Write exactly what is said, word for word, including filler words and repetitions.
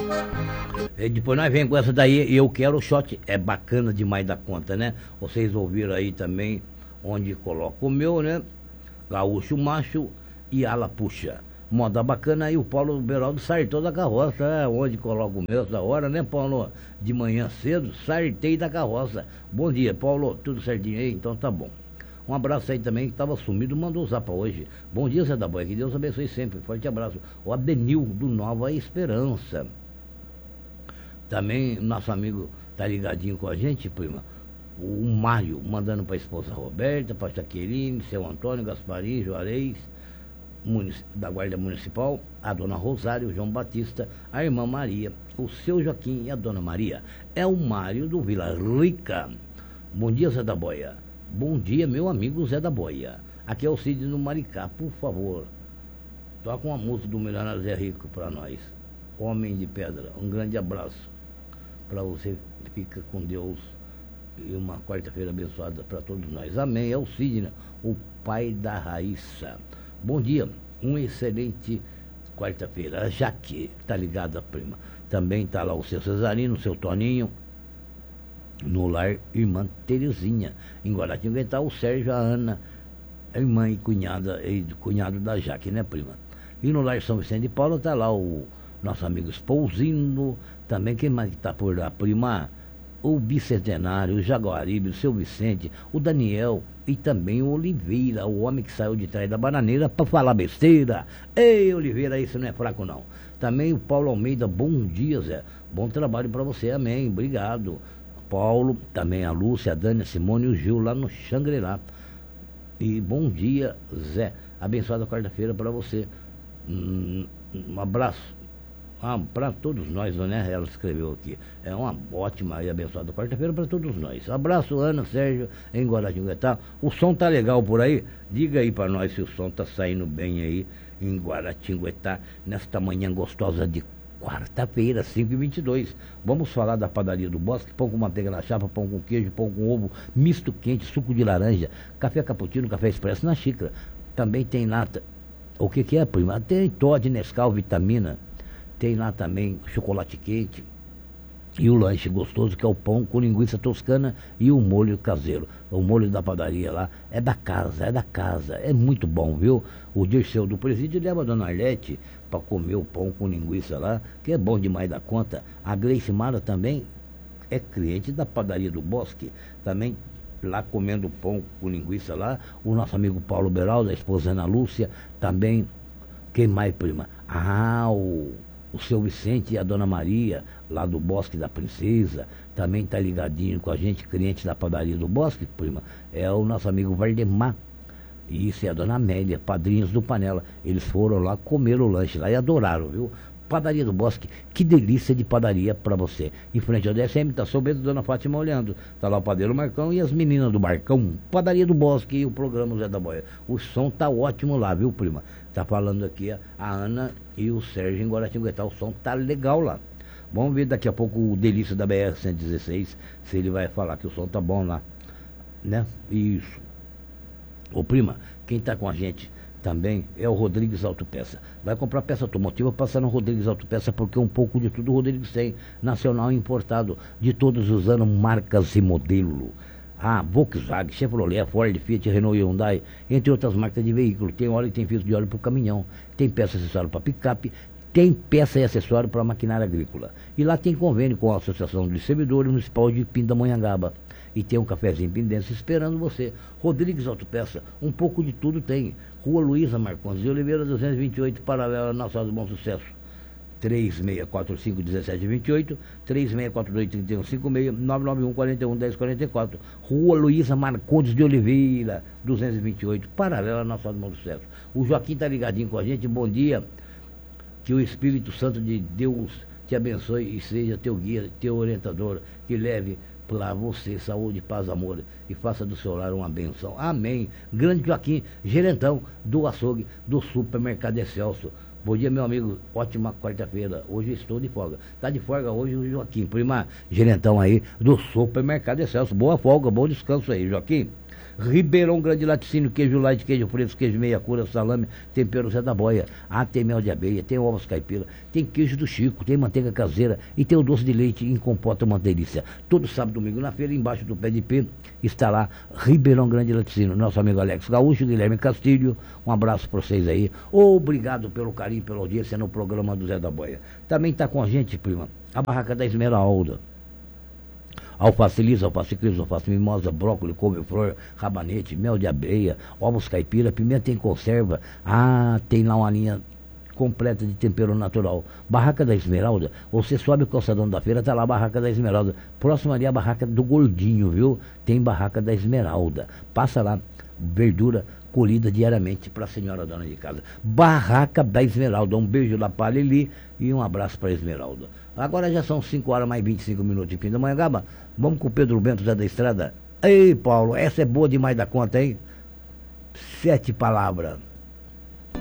E depois nós vemos com essa daí, Eu Quero Shot, é bacana demais da conta, né? Vocês ouviram aí também, onde coloca o meu, né? Gaúcho Macho e Ala Puxa. Moda bacana aí, o Paulo Beraldo sartou da carroça, né? Onde coloca o meu essa hora, né, Paulo? De manhã cedo, sartei da carroça. Bom dia, Paulo, tudo certinho aí? Então tá bom. Um abraço aí também, que estava sumido, mandou usar para hoje. Bom dia, Zé da Boia, que Deus abençoe sempre. Forte abraço. O Adenil, do Nova Esperança. Também, nosso amigo tá ligadinho com a gente, prima. O Mário, mandando para a esposa Roberta, para Jaqueline, seu Antônio, Gasparim, Juarez, da Guarda Municipal, a dona Rosário, João Batista, a irmã Maria, o seu Joaquim e a dona Maria. É o Mário do Vila Rica. Bom dia, Zé da Boia. Bom dia, meu amigo Zé da Boia. Aqui é o Cid do Maricá, por favor. Toca uma música do Milionário Zé Rico para nós. Homem de Pedra. Um grande abraço para você. Fica com Deus. E uma quarta-feira abençoada para todos nós. Amém. É o Sidney, o pai da Raíssa. Bom dia. Um excelente quarta-feira. A Jaque, tá ligada, prima. Também tá lá o seu Cesarino, o seu Toninho. No lar, irmã Terezinha. Em Guaratinga está o Sérgio, a Ana, a irmã e cunhada, e cunhado da Jaque, né, prima? E no lar São Vicente de Paula está lá o nosso amigo Espousino. Também, quem mais está por lá, prima? O Bicentenário, o Jaguaribe, o seu Vicente, o Daniel e também o Oliveira, o homem que saiu de trás da bananeira para falar besteira. Ei, Oliveira, isso não é fraco, não. Também o Paulo Almeida, bom dia, Zé. Bom trabalho para você, amém. Obrigado. Paulo, também a Lúcia, a Dani, a Simone e o Gil lá no Xangri-Lá. E bom dia, Zé. Abençoada quarta-feira para você. Um, um abraço ah, para todos nós, né? Ela escreveu aqui. É uma ótima e abençoada quarta-feira para todos nós. Abraço, Ana, Sérgio, em Guaratinguetá. O som tá legal por aí? Diga aí para nós se o som tá saindo bem aí em Guaratinguetá, nesta manhã gostosa de quarta-feira, cinco e vinte e dois. Vamos falar da padaria do Bosque. Pão com manteiga na chapa, pão com queijo, pão com ovo, misto quente, suco de laranja, café cappuccino, café expresso na xícara. Também tem nata. O que que é, prima? Tem Toddy, Nescau, vitamina. Tem lá também chocolate quente. E o lanche gostoso, que é o pão com linguiça toscana e o molho caseiro. O molho da padaria lá é da casa, é da casa. É muito bom, viu? O Dirceu do Presídio leva a dona Arlete para comer o pão com linguiça lá, que é bom demais da conta. A Gleice Mara também é cliente da padaria do Bosque. Também lá comendo pão com linguiça lá. O nosso amigo Paulo Beraldo, a esposa Ana Lúcia. Também, quem mais, prima? Ah, o... O seu Vicente e a dona Maria, lá do Bosque da Princesa, também está ligadinho com a gente, cliente da padaria do Bosque, prima. É o nosso amigo Valdemar. E isso é a dona Amélia, padrinhos do Panela. Eles foram lá comer o lanche lá e adoraram, viu? Padaria do Bosque, que delícia de padaria para você. Em frente ao D S M, está sobrando Dona Fátima olhando. Está lá o padeiro Marcão e as meninas do Barcão. Padaria do Bosque e o programa Zé da Boia. O som tá ótimo lá, viu, prima? Tá falando aqui a, a Ana e o Sérgio em Guaratinguetá. O som tá legal lá. Vamos ver daqui a pouco o Delícia da B R cento e dezesseis, se ele vai falar que o som tá bom lá, né? Isso. Ô, prima, quem tá com a gente também é o Rodrigues Autopeça. Vai comprar peça automotiva, passa no Rodrigues Autopeça, porque um pouco de tudo o Rodrigues tem. Nacional e importado, de todos os anos, marcas e modelo. Ah, Volkswagen, Chevrolet, Ford, Fiat, Renault e Hyundai, entre outras marcas de veículo. Tem óleo e tem filtro de óleo para o caminhão. Tem peça e acessório para picape. Tem peça e acessório para maquinária agrícola. E lá tem convênio com a Associação de Distribuidores Municipal de Pindamonhangaba. E tem um cafezinho Pindência esperando você. Rodrigues Autopeça, um pouco de tudo tem. Rua Luísa Marcondes de Oliveira, duzentos e vinte e oito, paralela a Nossa do Bom Sucesso. três seis quatro cinco, um sete dois oito, três seis quatro dois, três um cinco seis, nove nove um, quatro um, um zero quatro quatro. Rua Luísa Marcondes de Oliveira, duzentos e vinte e oito, paralela a Nossa do Bom Sucesso. O Joaquim está ligadinho com a gente. Bom dia. Que o Espírito Santo de Deus te abençoe e seja teu guia, teu orientador, que leve para você saúde, paz, amor e faça do seu lar uma benção. Amém. Grande Joaquim, gerentão do açougue do Supermercado Excelso. Bom dia, meu amigo. Ótima quarta-feira. Hoje estou de folga. Está de folga hoje o Joaquim, prima, gerentão aí do Supermercado Excelso. Boa folga, bom descanso aí, Joaquim. Ribeirão Grande Laticínio, queijo light, queijo fresco, queijo meia cura, salame, tempero Zé da Boia. Ah, tem mel de abelha, tem ovos caipira, tem queijo do Chico, tem manteiga caseira e tem o doce de leite em compota, uma delícia. Todo sábado, domingo na feira, embaixo do pé de pé, está lá Ribeirão Grande Laticínio, nosso amigo Alex Gaúcho, Guilherme Castilho, um abraço para vocês aí. Obrigado pelo carinho, pela audiência no programa do Zé da Boia. Também está com a gente, prima, a Barraca da Esmeralda. Alface lisa, alface cris, alface mimosa, brócolis, couve-flor, rabanete, mel de abelha, ovos caipira, pimenta em conserva. Ah, tem lá uma linha completa de tempero natural. Barraca da Esmeralda, você sobe o calçadão da feira, tá lá a Barraca da Esmeralda. Próximo ali a Barraca do Gordinho, viu? Tem Barraca da Esmeralda. Passa lá, verdura colhida diariamente para a senhora dona de casa. Barraca da Esmeralda. Um beijo lá para a Lili e um abraço para a Esmeralda. Agora já são cinco horas mais vinte e cinco minutos de Pindamonhangaba. Vamos com o Pedro Bento, Zé da Estrada. Ei, Paulo, essa é boa demais da conta, hein? Sete palavras.